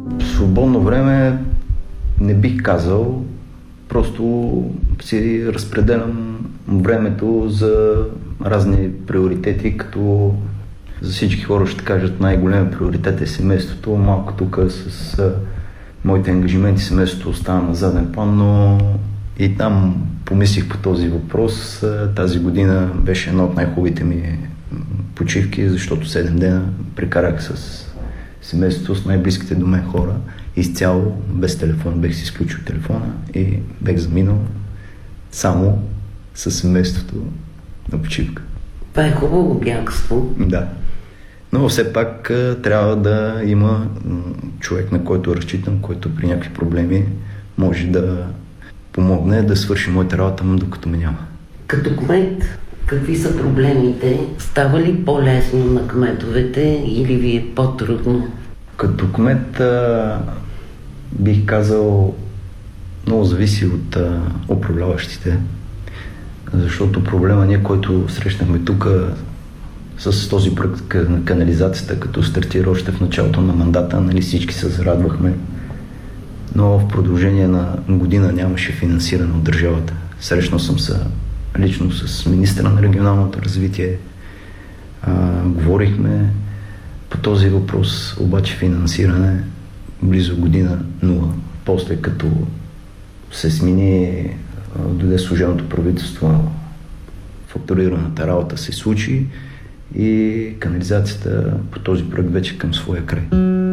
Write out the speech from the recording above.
Свободно време не бих казал, просто си разпределям времето за разни приоритети, като за всички хора ще кажат най-голям приоритет е семейството. Малко тук с моите ангажименти семейството остава на заден план, но и там помислих по този въпрос. Тази година беше една от най-хубавите ми почивки, защото 7 дена прекарах с семейството, с най-близките до мен хора. Изцяло, без телефон, бех си изключил телефона и бех заминал само с семейството на почивка. Това е хубаво бягство. Да. Но все пак трябва да има човек, на който разчитам, който при някакви проблеми може да помогне да свърши моята работа, докато ме няма. Като кмет, какви са проблемите? Става ли по-лесно на кметовете или ви е по-трудно? Като кмет бих казал много зависи от управляващите, защото проблема ние, който срещнахме тук с този проект на канализацията, като стартира още в началото на мандата, нали, всички се зарадвахме, но в продължение на година нямаше финансиране от държавата. Срещнал съм се лично с министра на регионалното развитие, говорихме по този въпрос, обаче финансиране близо година нула. После като се смени, дойде служебното правителство, фактурираната работа се случи и канализацията по този проект вече към своя край.